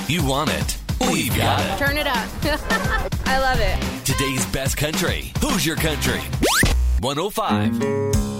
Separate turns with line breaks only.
You want it. We've got it.
Turn it up. I love it.
Today's best country. Who's your country? 105.